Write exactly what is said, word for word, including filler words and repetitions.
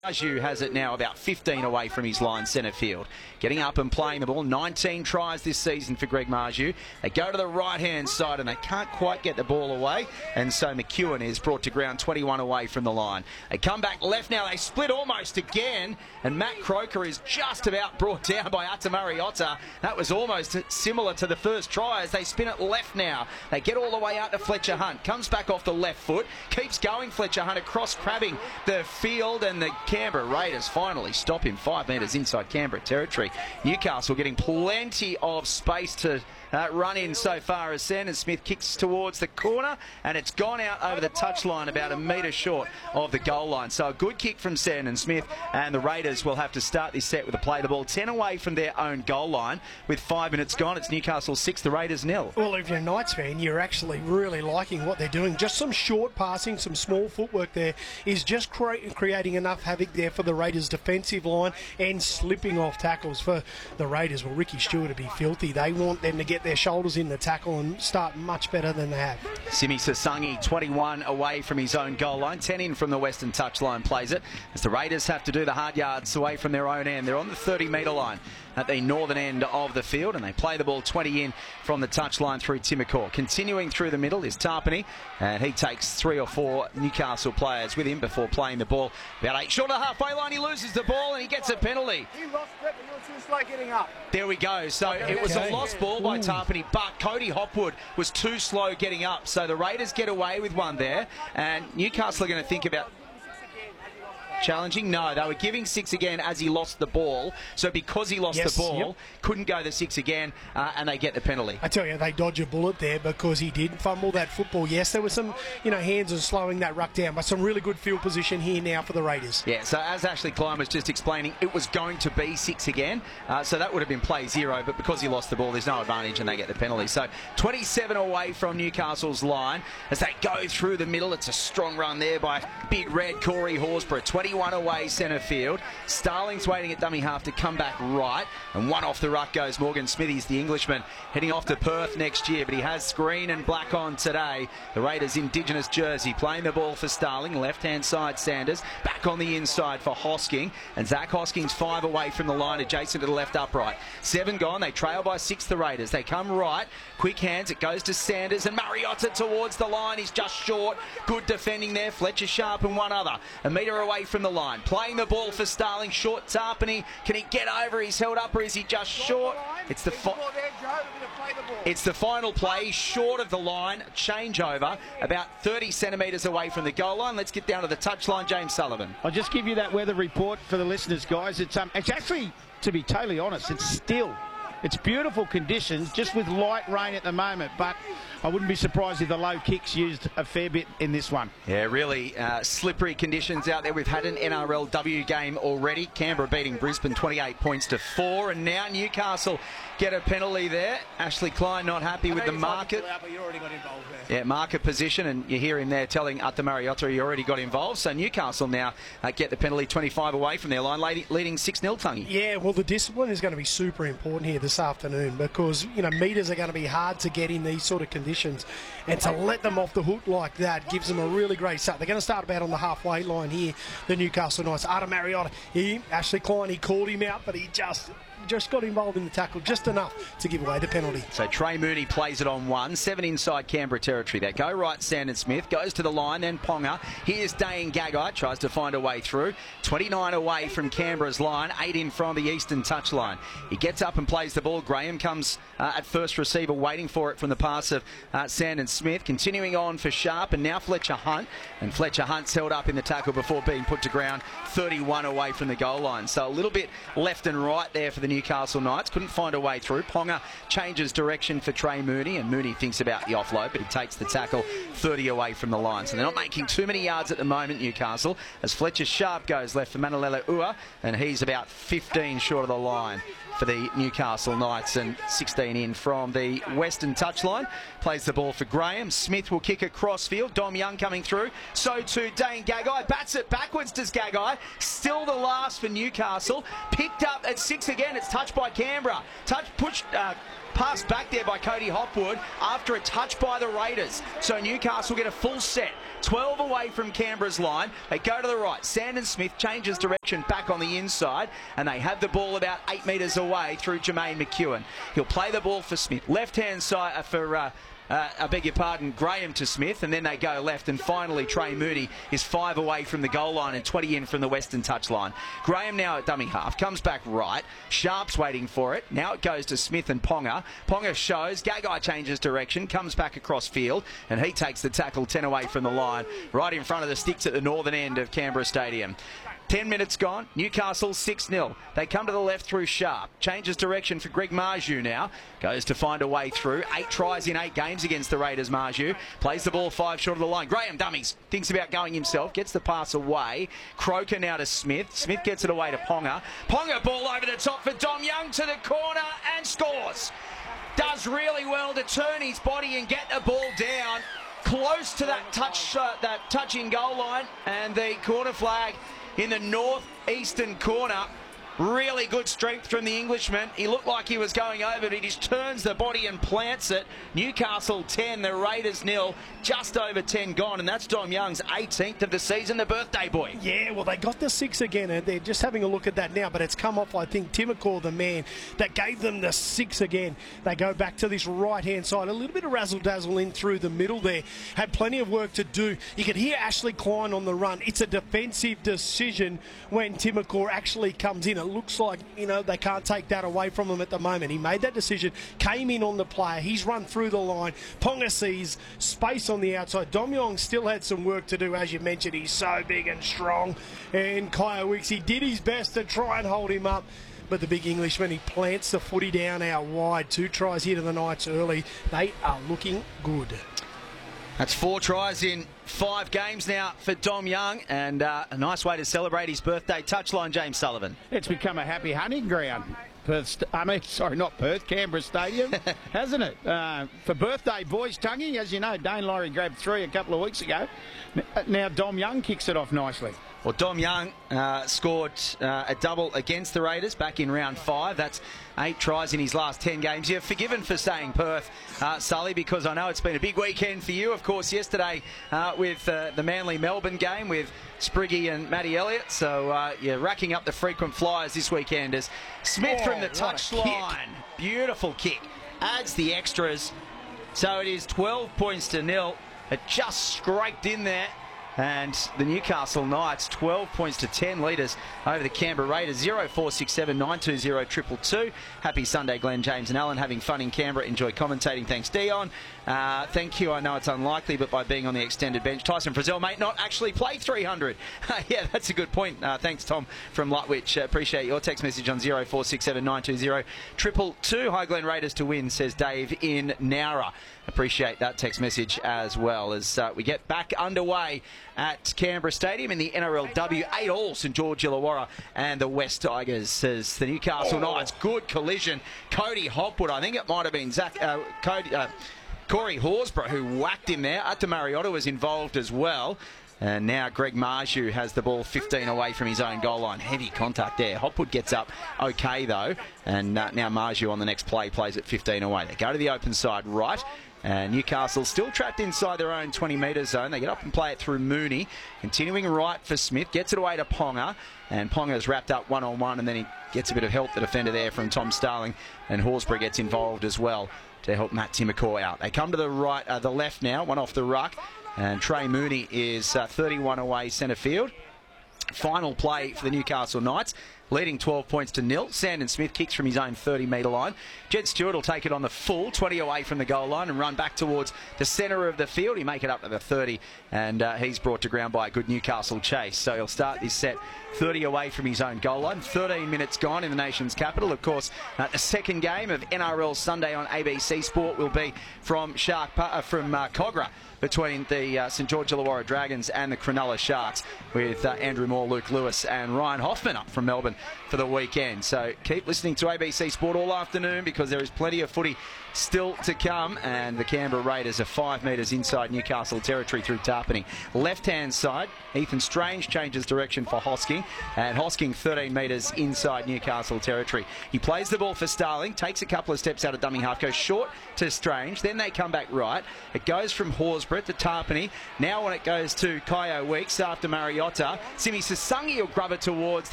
Aju has it now about fifteen away from his line centre field. Getting up and playing the ball. nineteen tries this season for Greg Marju. They go to the right-hand side and they can't quite get the ball away. And so McEwen is brought to ground twenty-one away from the line. They come back left now. They split almost again. And Matt Croker is just about brought down by Atamariotta. That was almost similar to the first try as they spin it left now. They get all the way out to Fletcher Hunt. Comes back off the left foot. Keeps going Fletcher Hunt across crabbing the field, and the Canberra Raiders finally stop him five metres inside Canberra territory. Newcastle getting plenty of space to uh, run in so far as Sandon Smith kicks towards the corner, and it's gone out over the touchline about a metre short of the goal line. So a good kick from Sandon Smith, and the Raiders will have to start this set with a play the ball ten away from their own goal line. With five minutes gone, it's Newcastle six, the Raiders nil. Well, if you're a Knights fan, you're actually really liking what they're doing. Just some short passing, some small footwork there is just cre creating enough havoc there for the Raiders' defensive line and slipping off tackles for the Raiders. Well, Ricky Stewart to be filthy. They want them to get their shoulders in the tackle and start much better than they have. Simi Sasangi, twenty-one away from his own goal line, ten in from the western touchline, plays it as the Raiders have to do the hard yards away from their own end. They're on the thirty metre line at the northern end of the field, and they play the ball twenty in from the touchline through Timacor. Continuing through the middle is Tarpany, and he takes three or four Newcastle players with him before playing the ball about eight short of the halfway line. He loses the ball and he gets a penalty. He lost it, but you were too slow getting up. There we go. So okay. It was a lost ball by Tarpany, but Cody Hopwood was too slow getting up. So the Raiders get away with one there, and Newcastle are going to think about challenging. No, they were giving six again as he lost the ball. So because he lost yes, the ball, yep. couldn't go the six again, uh, and they get the penalty. I tell you, they dodge a bullet there because he did fumble that football. Yes, there was some, you know, hands and slowing that ruck down, but some really good field position here now for the Raiders. Yeah, so as Ashley Klein was just explaining, it was going to be six again, uh, so that would have been play zero, but because he lost the ball, there's no advantage and they get the penalty. So twenty-seven away from Newcastle's line as they go through the middle. It's a strong run there by Big Red Corey Horsburgh. twenty-one away centre field. Starling's waiting at dummy half to come back right, and one off the ruck goes Morgan Smithies, the Englishman, heading off to Perth next year, but he has green and black on today. The Raiders' Indigenous jersey, playing the ball for Starling, left-hand side Sanders, back on the inside for Hosking, and Zach Hosking's five away from the line, adjacent to the left upright. Seven gone, they trail by six, the Raiders. They come right, quick hands, it goes to Sanders, and Mariotta towards the line. He's just short. Good defending there, Fletcher Sharp and one other. A metre away from the line. Playing the ball for Starling, short Tarpany. Can he get over? He's held up, or is he just short? It's the it's the final play, short of the line, changeover, about thirty centimetres away from the goal line. Let's get down to the touchline, James Sullivan. I'll just give you that weather report for the listeners, guys. It's um, it's actually, to be totally honest, it's still. It's beautiful conditions, just with light rain at the moment, but I wouldn't be surprised if the low kicks used a fair bit in this one. Yeah, really uh, slippery conditions out there. We've had an N R L W game already. Canberra beating Brisbane twenty-eight points to four, and now Newcastle get a penalty there. Ashley Klein not happy with the market. Out, but you already got involved there. Yeah, market position, and you hear him there telling Atamariotta he already got involved. So Newcastle now uh, get the penalty twenty-five away from their line, leading six nil, Tungy. Yeah, well, the discipline is going to be super important here this afternoon because, you know, metres are going to be hard to get in these sort of conditions, and to let them off the hook like that gives them a really great start. They're going to start about on the halfway line here, the Newcastle Knights. Atamariotta, he, Ashley Klein, he called him out, but he just... just got involved in the tackle just enough to give away the penalty. So Trey Mooney plays it on one, seven inside Canberra territory. They go right, Sandon Smith goes to the line, then Ponga. Here's Dane Gagai, tries to find a way through. twenty-nine away from Canberra's line, eight in from the eastern touchline. He gets up and plays the ball. Graham comes uh, at first receiver, waiting for it from the pass of uh, Sandon Smith. Continuing on for Sharp, and now Fletcher Hunt. And Fletcher Hunt's held up in the tackle before being put to ground, thirty-one away from the goal line. So a little bit left and right there for the Newcastle Knights. Couldn't find a way through. Ponga changes direction for Trey Mooney, and Mooney thinks about the offload, but he takes the tackle thirty away from the line. So they're not making too many yards at the moment, Newcastle, as Fletcher Sharp goes left for Manalele Ua, and he's about fifteen short of the line for the Newcastle Knights, and sixteen in from the western touchline. Plays the ball for Graham. Smith will kick across field. Dom Young coming through. So too Dane Gagai. Bats it backwards, does Gagai. Still the last for Newcastle. Picked up at six again. It's touched by Canberra. Touch pushed. Uh, Passed back there by Cody Hopwood after a touch by the Raiders. So Newcastle get a full set. twelve away from Canberra's line. They go to the right. Sandon Smith changes direction back on the inside, and they have the ball about eight metres away through Jermaine McEwen. He'll play the ball for Smith. Left-hand side uh, for... Uh, Uh, I beg your pardon, Graham to Smith, and then they go left, and finally Trey Mooney is five away from the goal line and twenty in from the western touchline. Graham now at dummy half, comes back right, Sharp's waiting for it, now it goes to Smith and Ponga. Ponga shows, Gagai changes direction, comes back across field, and he takes the tackle ten away from the line, right in front of the sticks at the northern end of Canberra Stadium. Ten minutes gone, Newcastle six nil. They come to the left through Sharp. Changes direction for Greg Marju now. Goes to find a way through. Eight tries in eight games against the Raiders, Marju. Plays the ball five short of the line. Graham dummies. Thinks about going himself. Gets the pass away. Croker now to Smith. Smith gets it away to Ponga. Ponga ball over the top for Dom Young to the corner and scores. Does really well to turn his body and get the ball down close to that touch, uh, that touching goal line, and the corner flag in the northeastern corner. Really good strength from the Englishman. He looked like he was going over, but he just turns the body and plants it. Newcastle ten, the Raiders nil. Just over ten gone, and that's Dom Young's eighteenth of the season, the birthday boy. Yeah, well, they got the six again, and they're just having a look at that now, but it's come off, I think, Timokor, the man that gave them the six again. They go back to this right-hand side. A little bit of razzle-dazzle in through the middle there. Had plenty of work to do. You could hear Ashley Klein on the run. It's a defensive decision when Timokor actually comes in. It looks like, you know, they can't take that away from him at the moment. He made that decision, came in on the player. He's run through the line. Ponga sees space on the outside. Dom Young still had some work to do, as you mentioned. He's so big and strong. And Kaya Wicks, he did his best to try and hold him up. But the big Englishman, he plants the footy down out wide. Two tries here to the Knights early. They are looking good. That's four tries in five games now for Dom Young, and uh, a nice way to celebrate his birthday. Touchline, James Sullivan. It's become a happy hunting ground. Perth, I mean, sorry, not Perth, Canberra Stadium, hasn't it? Uh, for birthday boys, Tungy, as you know, Dane Laurie grabbed three a couple of weeks ago. Now Dom Young kicks it off nicely. Well, Dom Young uh, scored uh, a double against the Raiders back in round five. That's eight tries in his last ten games. You're forgiven for saying Perth, uh, Sully, because I know it's been a big weekend for you. Of course, yesterday uh, with uh, the Manly-Melbourne game with Spriggy and Matty Elliott. So uh, you're racking up the frequent flyers this weekend as Smith oh, from the touchline. Beautiful kick. Adds the extras. So it is twelve points to nil. It just scraped in there. And the Newcastle Knights, twelve points to ten leaders over the Canberra Raiders. zero four six seven nine two zero two two two. Happy Sunday, Glenn, James and Alan. Having fun in Canberra. Enjoy commentating. Thanks, Dion. Uh, thank you. I know it's unlikely, but by being on the extended bench, Tyson Frizzell may not actually play three hundred. Yeah, that's a good point. Uh, thanks, Tom from Lutwich. Uh, appreciate your text message on zero four six seven nine two zero two two two. Hi, Glenn, Raiders to win, says Dave in Nowra. Appreciate that text message as well as uh, we get back underway at Canberra Stadium in the N R L W. Eight all, St George Illawarra and the West Tigers, says the Newcastle oh. Knights. Good collision. Cody Hopwood, I think it might have been Zach, uh, Cody, uh, Corey Horsburgh who whacked him there. Ata Mariota was involved as well. And now Greg Marju has the ball fifteen away from his own goal line. Heavy contact there. Hopwood gets up okay, though. And uh, now Marju on the next play plays it fifteen away. They go to the open side right. And Newcastle still trapped inside their own twenty metre zone. They get up and play it through Mooney. Continuing right for Smith. Gets it away to Ponga. And Ponga's wrapped up one-on-one. And then he gets a bit of help, the defender there, from Tom Starling. And Horsburgh gets involved as well to help Matt Timokor out. They come to the right, uh, the left now. One off the ruck. And Trey Mooney is uh, thirty-one away centre field. Final play for the Newcastle Knights, leading twelve points to nil. Sandon Smith kicks from his own thirty metre line. Jed Stewart will take it on the full, twenty away from the goal line, and run back towards the centre of the field. He make it up to the thirty, and uh, he's brought to ground by a good Newcastle chase. So he'll start this set thirty away from his own goal line. thirteen minutes gone in the nation's capital. Of course, uh, the second game of N R L Sunday on A B C Sport will be from Shark uh, from uh, Cogra, between the uh, St George Illawarra Dragons and the Cronulla Sharks, with uh, Andrew Moore, Luke Lewis and Ryan Hoffman up from Melbourne for the weekend. So keep listening to A B C Sport all afternoon because there is plenty of footy still to come, and the Canberra Raiders are five metres inside Newcastle territory through Tarpany. Left-hand side, Ethan Strange changes direction for Hosking, and Hosking thirteen metres inside Newcastle territory. He plays the ball for Starling, takes a couple of steps out of dummy half, goes short to Strange, then they come back right. It goes from Horsburgh to Tarpany. Now when it goes to Kyo Weeks after Mariota, Simi Sasungi will grub it towards